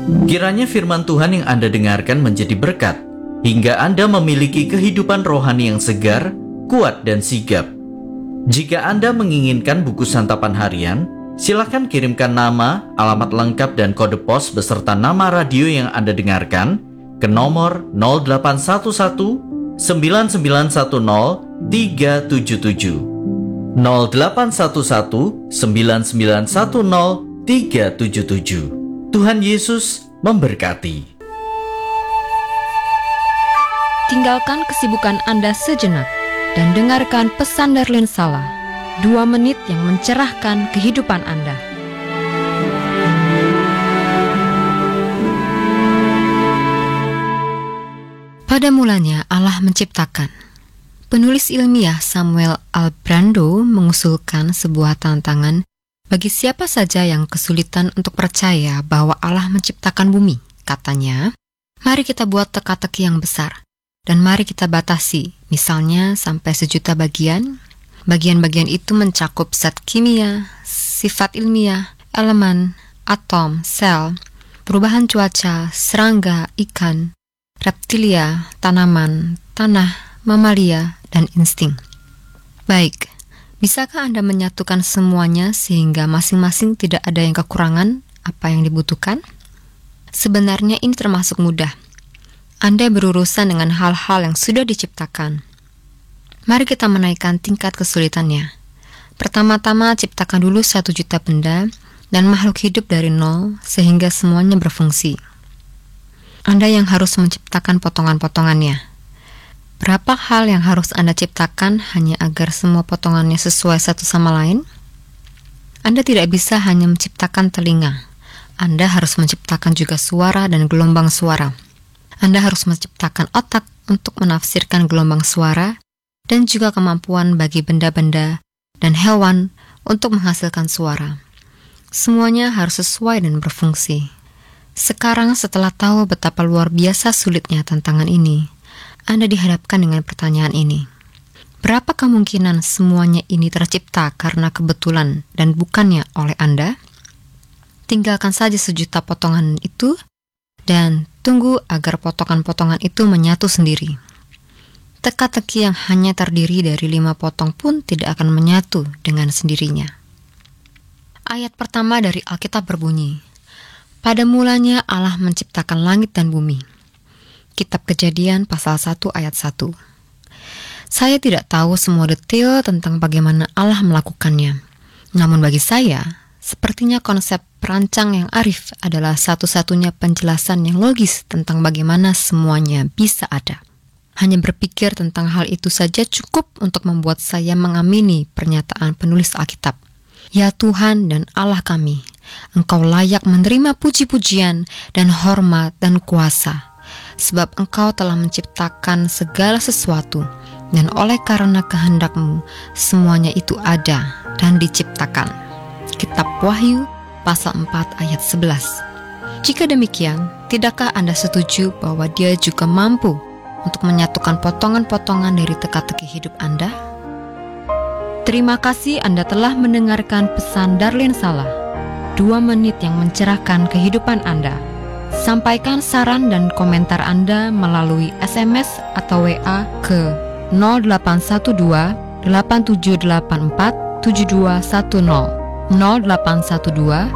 Kiranya firman Tuhan yang Anda dengarkan menjadi berkat, hingga Anda memiliki kehidupan rohani yang segar, kuat, dan sigap. Jika Anda menginginkan buku santapan harian, silakan kirimkan nama, alamat lengkap, dan kode pos beserta nama radio yang Anda dengarkan ke nomor 0811 9910 377. 0811 9910 377. Tuhan Yesus memberkati. Tinggalkan kesibukan Anda sejenak dan dengarkan pesan Darlene Sala, 2 menit yang mencerahkan kehidupan Anda. Pada mulanya Allah menciptakan. Penulis ilmiah Samuel Albrando mengusulkan sebuah tantangan bagi siapa saja yang kesulitan untuk percaya bahwa Allah menciptakan bumi. Katanya, mari kita buat teka-teki yang besar, dan mari kita batasi, misalnya sampai 1.000.000 bagian. Bagian-bagian itu mencakup zat kimia, sifat ilmiah, elemen, atom, sel, perubahan cuaca, serangga, ikan, reptilia, tanaman, tanah, mamalia, dan insting. Baik, bisakah Anda menyatukan semuanya sehingga masing-masing tidak ada yang kekurangan apa yang dibutuhkan? Sebenarnya ini termasuk mudah. Anda berurusan dengan hal-hal yang sudah diciptakan. Mari kita menaikkan tingkat kesulitannya. Pertama-tama ciptakan dulu 1.000.000 benda dan makhluk hidup dari nol sehingga semuanya berfungsi. Anda yang harus menciptakan potongan-potongannya. Berapa hal yang harus Anda ciptakan hanya agar semua potongannya sesuai satu sama lain? Anda tidak bisa hanya menciptakan telinga. Anda harus menciptakan juga suara dan gelombang suara. Anda harus menciptakan otak untuk menafsirkan gelombang suara dan juga kemampuan bagi benda-benda dan hewan untuk menghasilkan suara. Semuanya harus sesuai dan berfungsi. Sekarang setelah tahu betapa luar biasa sulitnya tantangan ini, Anda dihadapkan dengan pertanyaan ini. Berapa kemungkinan semuanya ini tercipta karena kebetulan dan bukannya oleh Anda? Tinggalkan saja 1.000.000 potongan itu dan tunggu agar potongan-potongan itu menyatu sendiri. Teka-teki yang hanya terdiri dari 5 potong pun tidak akan menyatu dengan sendirinya. Ayat pertama dari Alkitab berbunyi, pada mulanya Allah menciptakan langit dan bumi. Kitab Kejadian pasal 1 ayat 1. Saya tidak tahu semua detail tentang bagaimana Allah melakukannya. Namun bagi saya, sepertinya konsep perancang yang arif adalah satu-satunya penjelasan yang logis tentang bagaimana semuanya bisa ada. Hanya berpikir tentang hal itu saja cukup untuk membuat saya mengamini pernyataan penulis Alkitab. Ya Tuhan dan Allah kami, Engkau layak menerima puji-pujian dan hormat dan kuasa. Sebab Engkau telah menciptakan segala sesuatu, dan oleh karena kehendak-Mu, semuanya itu ada dan diciptakan. Kitab Wahyu, pasal 4 ayat 11. Jika demikian, tidakkah Anda setuju bahwa Dia juga mampu untuk menyatukan potongan-potongan dari teka-teki hidup Anda? Terima kasih Anda telah mendengarkan pesan Darlene Sala, 2 menit yang mencerahkan kehidupan Anda. Sampaikan saran dan komentar Anda melalui SMS atau WA ke 0812 8784 7210 0812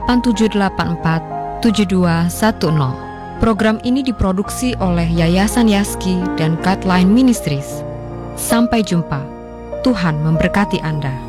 8784 7210. Program ini diproduksi oleh Yayasan Yaski dan Guideline Ministries. Sampai jumpa. Tuhan memberkati Anda.